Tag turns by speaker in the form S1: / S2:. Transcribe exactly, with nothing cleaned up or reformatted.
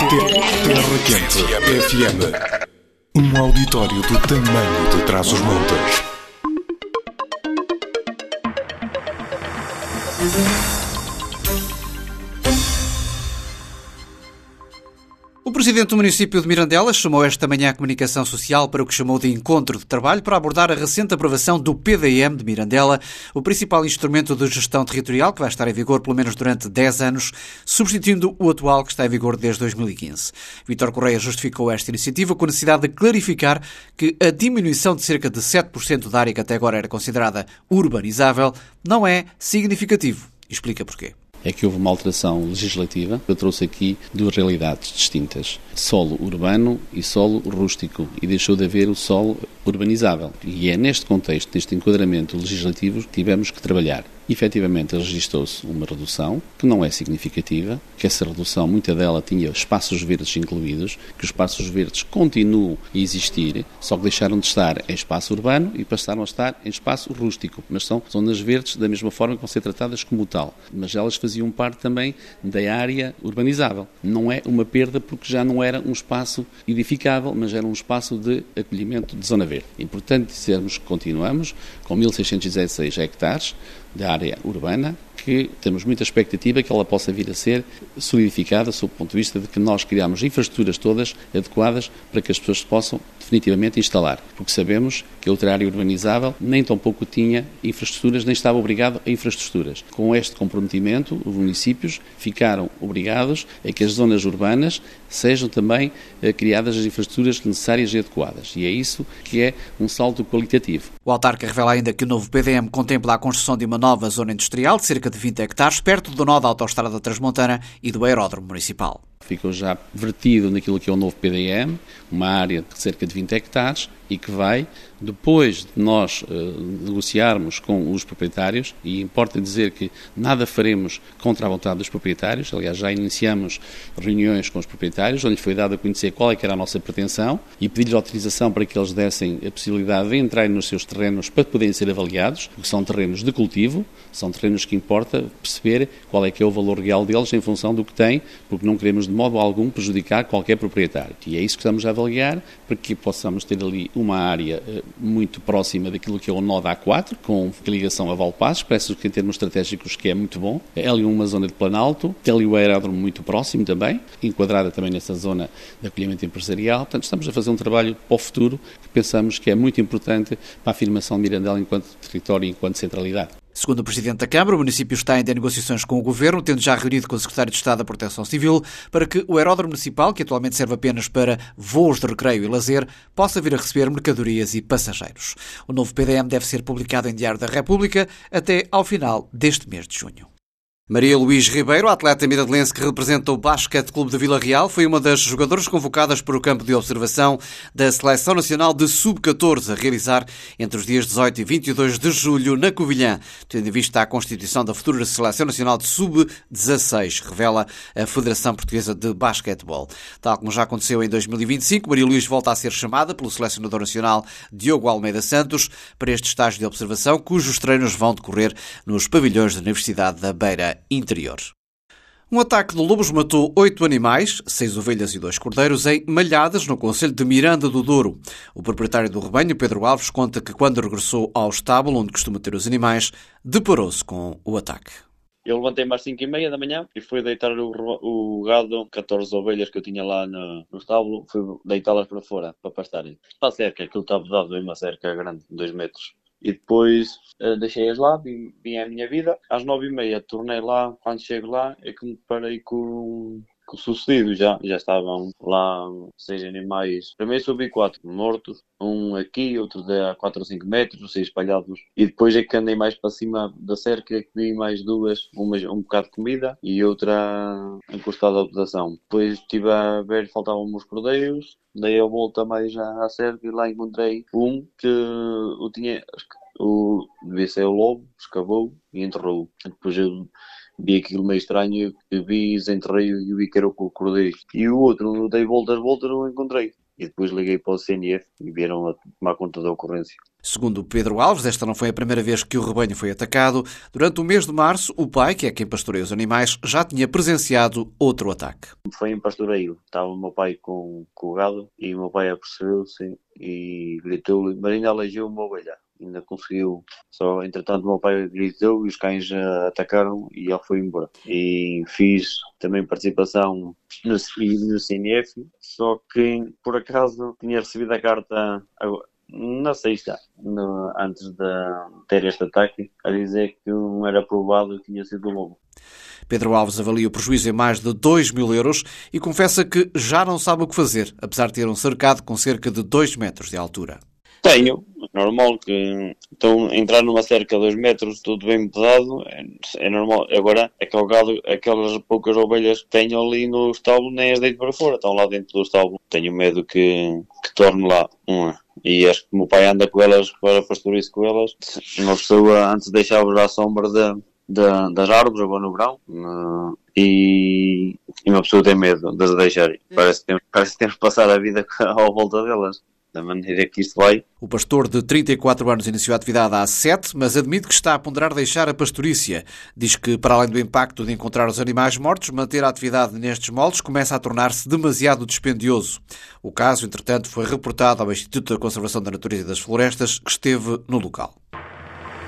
S1: Terra Quente F M. Um auditório do tamanho de Trás-os-Montes.
S2: O Presidente do município de Mirandela chamou esta manhã a comunicação social para o que chamou de encontro de trabalho para abordar a recente aprovação do P D M de Mirandela, o principal instrumento de gestão territorial que vai estar em vigor pelo menos durante dez anos, substituindo o atual que está em vigor desde dois mil e quinze. Vítor Correia justificou esta iniciativa com a necessidade de clarificar que a diminuição de cerca de sete por cento da área que até agora era considerada urbanizável não é significativo. Explica porquê.
S3: É que houve uma alteração legislativa. Eu trouxe aqui duas realidades distintas. Solo urbano e solo rústico. E deixou de haver o solo urbanizável. E é neste contexto, neste enquadramento legislativo, que tivemos que trabalhar. Efetivamente, registrou-se uma redução, que não é significativa, que essa redução, muita dela tinha espaços verdes incluídos, que os espaços verdes continuam a existir, só que deixaram de estar em espaço urbano e passaram a estar em espaço rústico. Mas são zonas verdes da mesma forma que vão ser tratadas como tal. Mas elas faziam parte também da área urbanizável. Não é uma perda porque já não era um espaço edificável, mas era um espaço de acolhimento de zona verde. É importante dizermos que continuamos com mil seiscentos e dezesseis hectares da área urbana, que temos muita expectativa que ela possa vir a ser solidificada sob o ponto de vista de que nós criamos infraestruturas todas adequadas para que as pessoas se possam definitivamente instalar. Porque sabemos que a outra área urbanizável nem tão pouco tinha infraestruturas, nem estava obrigado a infraestruturas. Com este comprometimento, os municípios ficaram obrigados a que as zonas urbanas sejam também eh, criadas as infraestruturas necessárias e adequadas. E é isso que é um salto qualitativo.
S2: O autarca revela ainda que o novo P D M contempla a construção de uma nova zona industrial de cerca de vinte hectares, perto do nó da Autostrada Transmontana e do aeródromo municipal.
S3: Ficou já vertido naquilo que é o novo P D M, uma área de cerca de vinte hectares e que vai, depois de nós uh, negociarmos com os proprietários, e importa dizer que nada faremos contra a vontade dos proprietários, aliás já iniciamos reuniões com os proprietários, onde foi dado a conhecer qual é que era a nossa pretensão e pedir-lhes autorização para que eles dessem a possibilidade de entrarem nos seus terrenos para poderem ser avaliados, porque são terrenos de cultivo, são terrenos que importa perceber qual é que é o valor real deles em função do que têm, porque não queremos de modo algum prejudicar qualquer proprietário. E é isso que estamos a avaliar, para que possamos ter ali uma área uh, muito próxima daquilo que é o nó da A quatro, com ligação a Valpassos, parece que em termos estratégicos que é muito bom. É ali uma zona de planalto, tem ali o aeródromo muito próximo também, enquadrada também nessa zona de acolhimento empresarial. Portanto, estamos a fazer um trabalho para o futuro que pensamos que é muito importante para a afirmação de Mirandela enquanto território e enquanto centralidade.
S2: Segundo o Presidente da Câmara, o município está ainda em negociações com o Governo, tendo já reunido com o Secretário de Estado da Proteção Civil, para que o aeródromo municipal, que atualmente serve apenas para voos de recreio e lazer, possa vir a receber mercadorias e passageiros. O novo P D M deve ser publicado em Diário da República até ao final deste mês de junho. Maria Luís Ribeiro, a atleta miradelense que representa o Basquete Clube de Vila Real, foi uma das jogadoras convocadas para o campo de observação da Seleção Nacional de sub catorze, a realizar entre os dias dezoito e vinte e dois de julho na Covilhã, tendo em vista a constituição da futura Seleção Nacional de sub dezasseis, revela a Federação Portuguesa de Basquetebol. Tal como já aconteceu em dois mil e vinte e cinco, Maria Luís volta a ser chamada pelo selecionador nacional Diogo Almeida Santos para este estágio de observação, cujos treinos vão decorrer nos pavilhões da Universidade da Beira Interior. Um ataque de lobos matou oito animais, seis ovelhas e dois cordeiros, em Malhadas, no concelho de Miranda do Douro. O proprietário do rebanho, Pedro Alves, conta que quando regressou ao estábulo onde costuma ter os animais, deparou-se com o ataque.
S4: Eu levantei-me às cinco e meia da manhã e fui deitar o, o gado, catorze ovelhas que eu tinha lá no, no estábulo, fui deitá-las para fora, para pastarem. Para a cerca, aquilo estava dado em uma cerca grande, dois metros. E depois uh, deixei-as lá, vim, vim à minha vida. Às nove e meia tornei lá, quando chego lá é que me deparei com, com o sucedido. Já, já estavam lá seis animais. Primeiro subi quatro mortos, um aqui, outro de a quatro ou cinco metros, seis espalhados. E depois é que andei mais para cima da cerca, que vi mais duas, uma, um bocado de comida e outra encostada à pedação. Depois estive a ver, faltavam uns cordeiros. Dei a volta mais à cerca e lá encontrei um que eu tinha, o, devia ser o lobo, escavou e enterrou. Depois eu vi aquilo meio estranho, eu vi, desenterrei e vi que era o cordeiro. E o outro, dei voltas, voltas, não encontrei. e depois liguei para o C N F e vieram a tomar conta da ocorrência.
S2: Segundo Pedro Alves, esta não foi a primeira vez que o rebanho foi atacado. Durante o mês de março, o pai, que é quem pastoreia os animais, já tinha presenciado outro ataque.
S4: Foi em pastoreio. Estava o meu pai com, com o gado e o meu pai apercebeu-se e gritou-lhe, mas ainda aleigiu uma ovelha. Ainda conseguiu. Só, entretanto, o meu pai gritou e os cães atacaram e ele foi embora. E fiz também participação no, no C N F, só que, por acaso, tinha recebido a carta na sexta, no, antes de ter este ataque, a dizer que não era provado que tinha sido lobo.
S2: Pedro Alves avalia o prejuízo em mais de dois mil euros e confessa que já não sabe o que fazer, apesar de ter um cercado com cerca de dois metros de altura.
S4: Tenho, normal que então entrar numa cerca de dois metros, tudo bem pesado, é, é normal. Agora, aquele gado, aquelas poucas ovelhas que tenho ali no estábulo, nem as deito para fora, estão lá dentro do estábulo. Tenho medo que, que torne lá uma. E acho que o meu pai anda com elas para pastorear com elas. Uma pessoa antes deixava à sombra de, de, das árvores, agora no verão, uh, e, e uma pessoa tem medo de as deixar. Parece que, temos, parece que temos que passar a vida à volta delas. Da maneira que isto vai.
S2: O pastor de trinta e quatro anos iniciou a atividade há sete, mas admite que está a ponderar deixar a pastorícia. Diz que, para além do impacto de encontrar os animais mortos, manter a atividade nestes moldes começa a tornar-se demasiado dispendioso. O caso, entretanto, foi reportado ao Instituto da Conservação da Natureza e das Florestas, que esteve no local.